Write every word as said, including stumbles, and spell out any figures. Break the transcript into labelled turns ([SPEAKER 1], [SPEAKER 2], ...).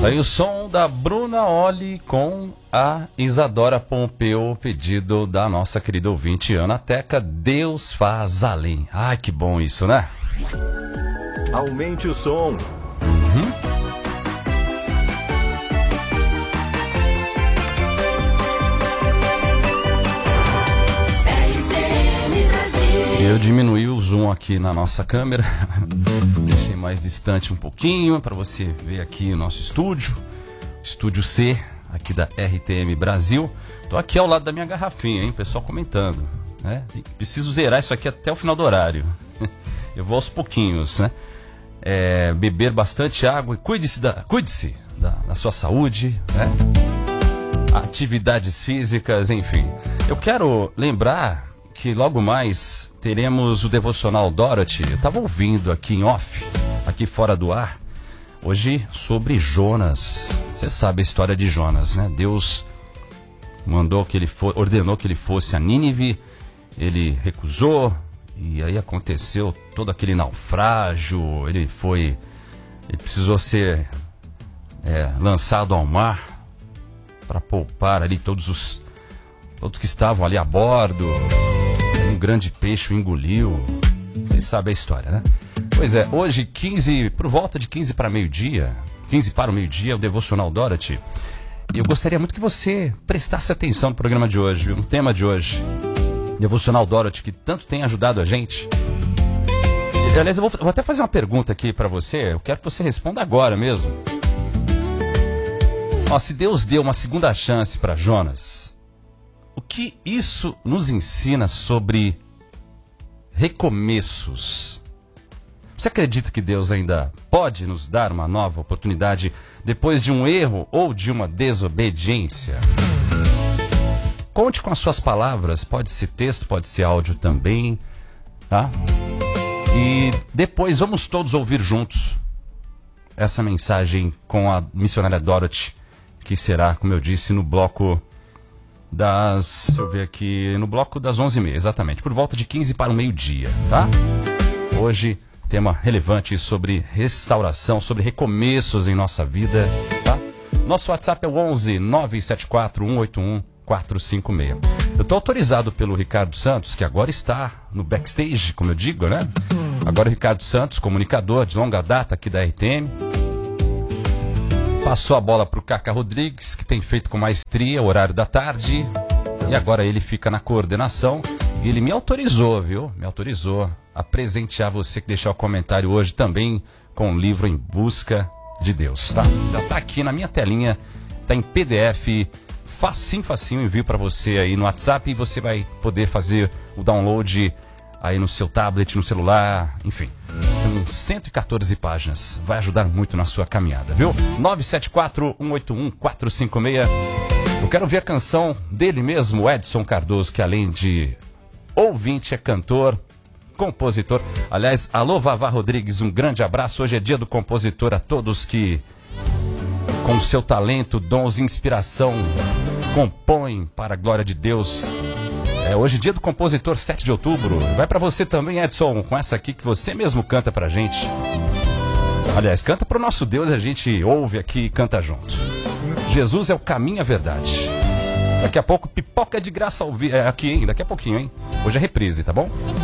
[SPEAKER 1] Aí o som da Bruna Olli com a Isadora Pompeu, pedido da nossa querida ouvinte Ana Teca, Deus faz além. Ai, que bom isso, né?
[SPEAKER 2] Aumente o som.
[SPEAKER 1] Uhum. Eu diminuí o zoom aqui na nossa câmera, deixei mais distante um pouquinho para você ver aqui o nosso estúdio, estúdio C, aqui da R T M Brasil. Tô aqui ao lado da minha garrafinha, hein, pessoal comentando, né? Preciso zerar isso aqui até o final do horário. Eu vou aos pouquinhos, né? É, beber bastante água e cuide-se da, cuide-se da, da sua saúde, né? Atividades físicas, enfim. Eu quero lembrar que logo mais teremos o Devocional Dorothy. Eu estava ouvindo aqui em off, aqui fora do ar, hoje sobre Jonas. Você sabe a história de Jonas, né? Deus mandou que ele for, ordenou que ele fosse a Nínive, ele recusou, e aí aconteceu todo aquele naufrágio, ele foi, ele precisou ser é, lançado ao mar para poupar ali todos os, todos que estavam ali a bordo. Um grande peixe o engoliu. Vocês sabem a história, né? Pois é, hoje, quinze, por volta de quinze para meio-dia, quinze para o meio-dia, o Devocional Dorothy. E eu gostaria muito que você prestasse atenção no programa de hoje, viu? No tema de hoje. Devocional Dorothy, que tanto tem ajudado a gente. E, aliás, eu vou, vou até fazer uma pergunta aqui para você. Eu quero que você responda agora mesmo. Ó, se Deus deu uma segunda chance para Jonas, o que isso nos ensina sobre recomeços? Você acredita que Deus ainda pode nos dar uma nova oportunidade depois de um erro ou de uma desobediência? Conte com as suas palavras, pode ser texto, pode ser áudio também, tá? E depois vamos todos ouvir juntos essa mensagem com a missionária Dorothy, que será, como eu disse, no bloco das, deixa eu ver aqui, no bloco das onze e meia, exatamente, por volta de quinze para o meio-dia, tá? Hoje, tema relevante sobre restauração, sobre recomeços em nossa vida, tá? Nosso WhatsApp é o onze nove sete quatro um oito um quatro cinco seis. Eu tô autorizado pelo Ricardo Santos, que agora está no backstage, como eu digo, né? Agora o Ricardo Santos, comunicador de longa data aqui da R T M, passou a bola para o Cacá Rodrigues, que tem feito com maestria o horário da tarde. E agora ele fica na coordenação. E ele me autorizou, viu? Me autorizou a presentear você que deixar o comentário hoje também com o livro Em Busca de Deus, tá? Já tá aqui na minha telinha, tá em P D F, facinho, facinho, envio para você aí no WhatsApp e você vai poder fazer o download aí no seu tablet, no celular, enfim. Tem cento e quatorze páginas. Vai ajudar muito na sua caminhada, viu? nove sete quatro um oito um quatro cinco seis. Eu quero ver a canção dele mesmo, Edson Cardoso, que além de ouvinte é cantor, compositor. Aliás, alô Vavá Rodrigues, um grande abraço. Hoje é dia do compositor, a todos que com seu talento, dons e inspiração compõem para a glória de Deus. É hoje dia do compositor, sete de outubro. Vai pra você também, Edson, com essa aqui que você mesmo canta pra gente. Aliás, canta pro nosso Deus, a gente ouve aqui e canta junto. Jesus é o caminho e a verdade. Daqui a pouco, pipoca de graça ao vi- é, aqui, hein? Daqui a pouquinho, hein? Hoje é reprise, tá bom?